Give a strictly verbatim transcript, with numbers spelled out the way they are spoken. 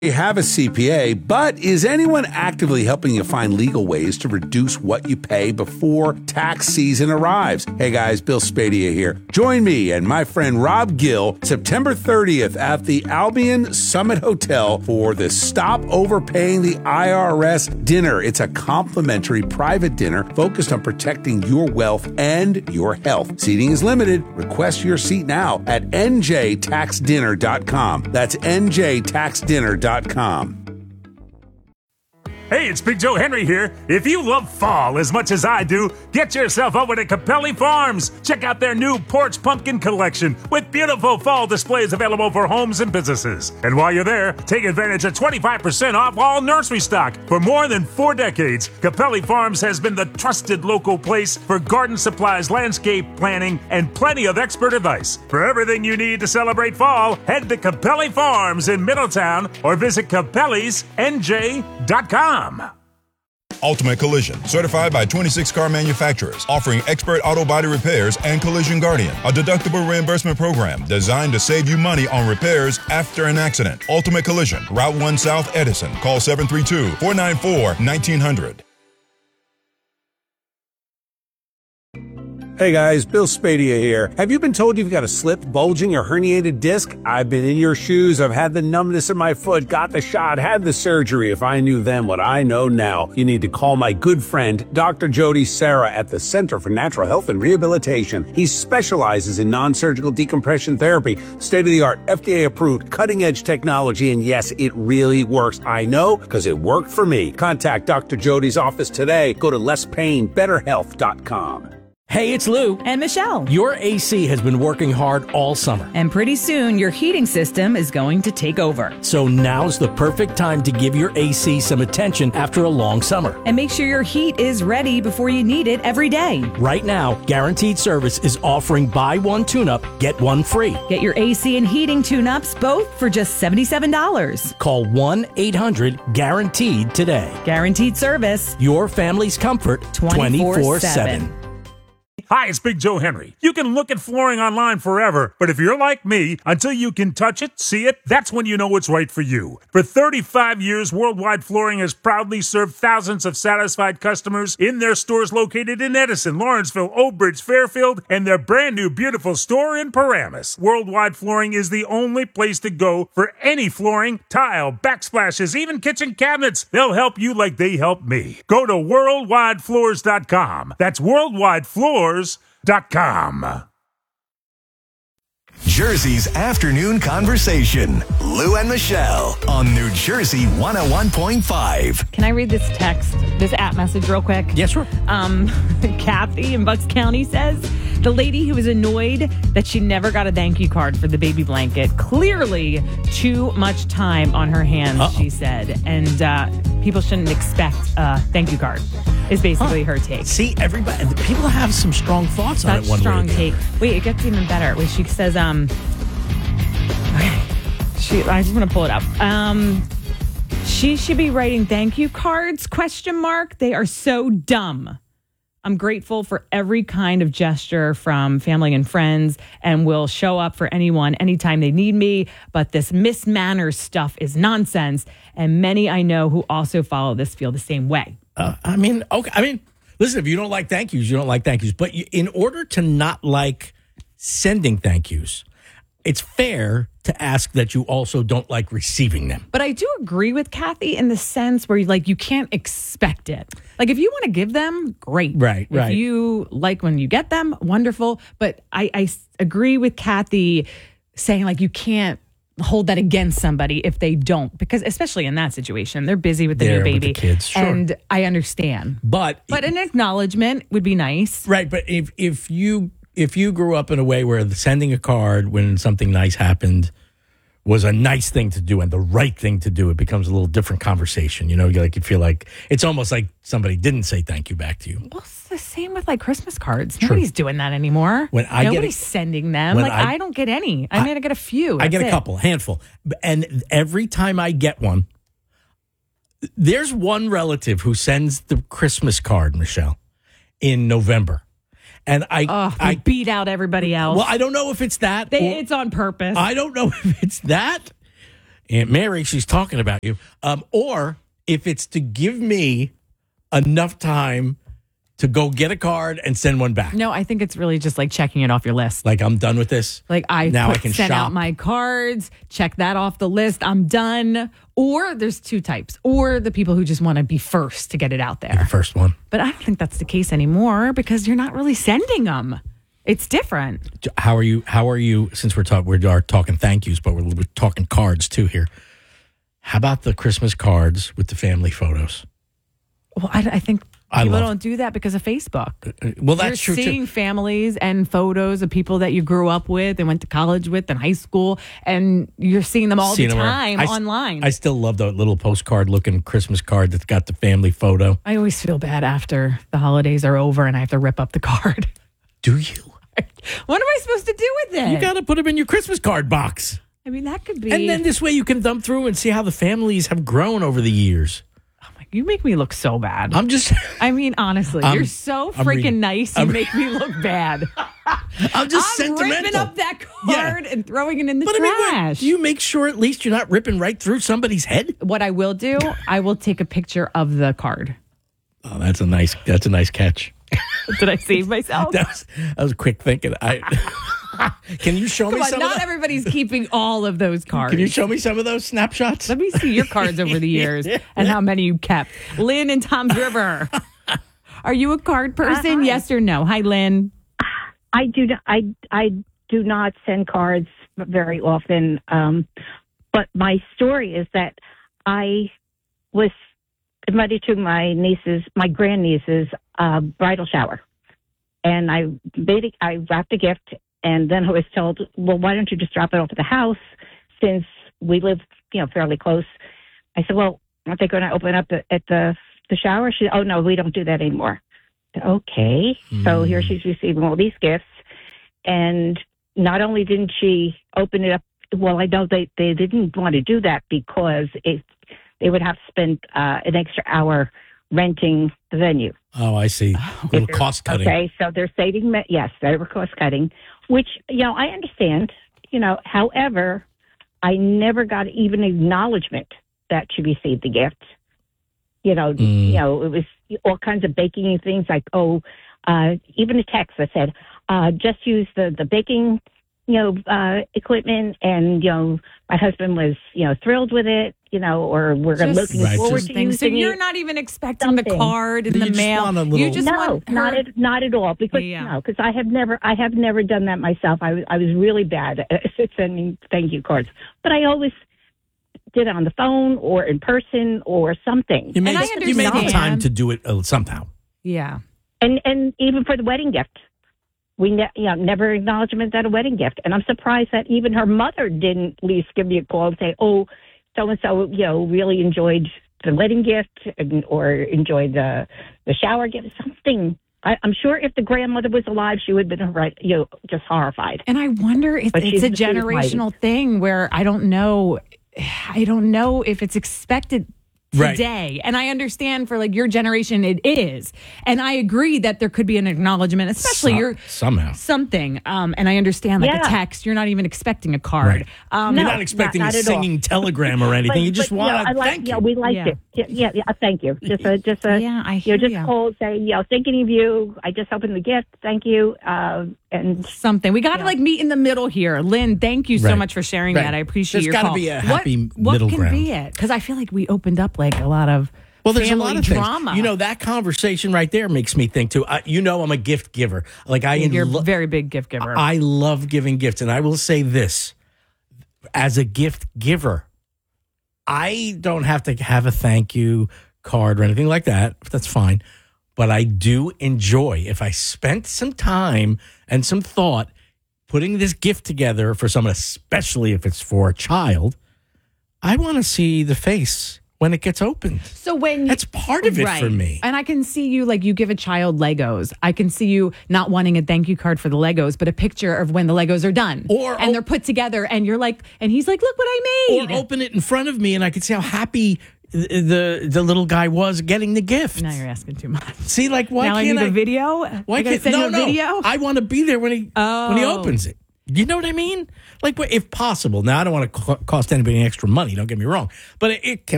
You have a C P A, but is anyone actively helping you find legal ways to reduce what you pay before tax season arrives? Hey guys, Bill Spadia here. Join me and my friend Rob Gill September thirtieth at the Albion Summit Hotel for the Stop Overpaying the I R S dinner. It's a complimentary private dinner focused on protecting your wealth and your health. Seating is limited. Request your seat now at N J tax dinner dot com. That's N J tax dinner dot com. Hey, it's Big Joe Henry here. If you love fall as much as I do, get yourself over to Capelli Farms. Check out their new porch pumpkin collection with beautiful fall displays available for homes and businesses. And while you're there, take advantage of twenty-five percent off all nursery stock. For more than four decades, Capelli Farms has been the trusted local place for garden supplies, landscape planning, and plenty of expert advice. For everything you need to celebrate fall, head to Capelli Farms in Middletown or visit capellis n j dot com. Ultimate Collision, certified by twenty-six car manufacturers, offering expert auto body repairs and Collision Guardian, a deductible reimbursement program designed to save you money on repairs after an accident. Ultimate Collision, Route one South, Edison. Call seven three two, four nine four, one nine zero zero. Hey guys, Bill Spadia here. Have you been told you've got a slipped, bulging, or herniated disc? I've been in your shoes. I've had the numbness in my foot, got the shot, had the surgery. If I knew then what I know now, you need to call my good friend, Doctor Jody Serra at the Center for Natural Health and Rehabilitation. He specializes in non-surgical decompression therapy, state-of-the-art, F D A-approved, cutting-edge technology, and yes, it really works. I know, because it worked for me. Contact Doctor Jody's office today. Go to less pain better health dot com. Hey, it's Lou. And Michelle. Your A C has been working hard all summer. And pretty soon, your heating system is going to take over. So now's the perfect time to give your A C some attention after a long summer. And make sure your heat is ready before you need it every day. Right now, Guaranteed Service is offering buy one tune-up, get one free. Get your A C and heating tune-ups both for just seventy-seven dollars. Call one eight hundred guaranteed today. Guaranteed Service. Your family's comfort twenty-four seven. Hi, it's Big Joe Henry. You can look at flooring online forever, but if you're like me, until you can touch it, see it, that's when you know it's right for you. For thirty-five years, Worldwide Flooring has proudly served thousands of satisfied customers in their stores located in Edison, Lawrenceville, Oak Ridge, Fairfield, and their brand new beautiful store in Paramus. Worldwide Flooring is the only place to go for any flooring, tile, backsplashes, even kitchen cabinets. They'll help you like they helped me. Go to worldwide floors dot com. That's worldwide floors dot com. Jersey's afternoon conversation. Lou and Michelle on New Jersey one oh one point five. Can I read this text, this app message real quick? Yes, sir. Um, Kathy in Bucks County says, the lady who was annoyed that she never got a thank you card for the baby blanket. Clearly too much time on her hands, Uh-oh. she said. And uh, people shouldn't expect a thank you card, is basically huh. her take. See, everybody, people have some strong thoughts Such on it one strong way or take. Wait, it gets even better. Wait, she says, um, okay. She, I just want to pull it up. Um, she should be writing thank you cards, question mark. They are so dumb. I'm grateful for every kind of gesture from family and friends and will show up for anyone anytime they need me. But this mismanners stuff is nonsense. And many I know who also follow this feel the same way. Uh, I mean, okay. I mean, listen, if you don't like thank yous, you don't like thank yous. But you, in order to not like sending thank yous, it's fair to ask that you also don't like receiving them. But I do agree with Kathy in the sense where, like, you can't expect it. Like, if you want to give them, great. Right, if right. If you like when you get them, wonderful. But I, I agree with Kathy saying, like, you can't hold that against somebody if they don't. Because especially in that situation, they're busy with the They're new baby. with the kids, sure. And I understand. But, but an acknowledgement would be nice. Right, but if if you... If you grew up in a way where sending a card when something nice happened was a nice thing to do and the right thing to do, it becomes a little different conversation. You know, you like you feel like it's almost like somebody didn't say thank you back to you. Well, it's the same with like Christmas cards. True. Nobody's doing that anymore. When I Nobody's get a, sending them. Like I, I don't get any. I, I mean, I get a few. I That's get a it. couple, a handful. And every time I get one, there's one relative who sends the Christmas card, Michelle, in November. And I, oh, I beat out everybody else. Well, I don't know if it's that. They, it's on purpose. I don't know if it's that. Aunt Mary, she's talking about you. Um, or if it's to give me enough time to go get a card and send one back. No, I think it's really just like checking it off your list. Like, I'm done with this. Like, I now put, I can sent shop. out my cards, check that off the list. I'm done. Or there's two types. Or the people who just want to be first to get it out The there. first one. But I don't think that's the case anymore because you're not really sending them. It's different. How are you? How are you? Since we're talking, we are talking thank yous, but we're, we're talking cards too here. How about the Christmas cards with the family photos? Well, I, I think I people love- don't do that because of Facebook. Uh, Well, that's You're true seeing too. families and photos of people that you grew up with and went to college with in high school, and you're seeing them all Seeing the them around. time I s- online. I still love the little postcard looking Christmas card that's got the family photo. I always feel bad after the holidays are over and I have to rip up the card. Do you? What am I supposed to do with it? You got to put them in your Christmas card box. I mean, that could be. And then this way you can dump through and see how the families have grown over the years. You make me look so bad. I'm just I mean, honestly, I'm- you're so I'm freaking re- nice. You I'm- make me look bad. I'm just I'm sentimental. ripping up that Yeah. card and throwing it in the But I mean, what, trash. do you make sure at least you're not ripping right through somebody's head? what I will do, I will take a picture of the card. Oh, that's a nice that's a nice catch. Did I save myself? That was that was quick thinking. I Can you show Come me on, some not of that? everybody's keeping all of those cards. Can you show me some of those snapshots? Let me see your cards over the years and how many you kept. Lynn in Tom's River. Are you a card person? Uh, yes or no? Hi, Lynn. I do. not- I I do not send cards very often. Um, but my story is that I was invited to my niece's, my grandniece's uh, bridal shower, and I made it, I wrapped a gift, and then I was told, well, why don't you just drop it off at the house since we live, you know, fairly close. I said, well, aren't they going to open up the, at the the shower? She said, oh no, we don't do that anymore. Okay, so here she's receiving all these gifts, and not only didn't she open it up, well, I know they, they didn't want to do that because it, they would have to spend uh, an extra hour renting the venue. Oh, I see. A little cost cutting. Okay, so they're saving, me- yes, they were cost cutting, which, you know, I understand, you know, however, I never got even acknowledgement that she received the gift. You know, Mm. you know, it was all kinds of baking things like, oh, uh, even a text that said, uh, just use the, the baking, you know, uh, equipment. And, you know, my husband was, you know, thrilled with it, you know, or we're Just looking Right, forward just- to Things. So using you're it. not even expecting the Something. card in You the just mail. want a little- You just No, want her- not at, not at all. Because Yeah. no, because I have never, I have never done that myself. I was, I was really bad at sending thank you cards, but I always did it on the phone or in person or something. You made, I you made the understand. time to do it uh, somehow. Yeah. And and even for the wedding gift, we ne- you know, never acknowledgement that a wedding gift. And I'm surprised that even her mother didn't at least give me a call and say, oh, so and so, you know, really enjoyed the wedding gift and, or enjoyed the the shower gift, something. I, I'm sure if the grandmother was alive, she would have been right, you know, just horrified. And I wonder if But it's she's- a she's generational thing where I don't know. I don't know if it's expected Right. today. And I understand for like your generation, it is. And I agree that there could be an acknowledgement, especially So- your somehow. something. Um, and I understand like Yeah. a text, you're not even expecting a card. Right. Um, You're No, not expecting not- not a at all. singing telegram or anything. But- you just but, want know, I to like, thank yeah, you. we liked Yeah. it. Yeah, yeah, yeah, thank you. Just a, just a, Yeah, I you hear know, just ya. call, say, you know, thinking of you. I just opened the gift. Thank you. Uh, and something. We got to like meet in the middle here. Lynn, thank you so Right. much for sharing Right. that. I appreciate There's your gotta call. be a What- happy what, middle can ground. be it? Because I feel like we opened up like a lot of Well, there's family a lot of drama. things. You know, that conversation right there makes me think too. I, you know, I'm a gift giver. Like I, you're lo- a very big gift giver. I love giving gifts, and I will say this: as a gift giver, I don't have to have a thank you card or anything like that. That's fine. But I do enjoy if I spent some time and some thought putting this gift together for someone, especially if it's for a child. I want to see the face when it gets opened. So when That's part of it for me. And I can see you like you give a child Legos. I can see you not wanting a thank you card for the Legos, but a picture of when the Legos are done. Or- and they're put together and you're like and he's like, look what I made. Or open it in front of me, and I could see how happy the the little guy was getting the gift. Now you're asking too much. See, like why now I can't need I? a video. Why I gotta can't send no you a no? video? I want to be there when he when he Oh. opens it. You know what I mean? Like, if possible. Now, I don't want to co- cost anybody extra money. Don't get me wrong, but it, it can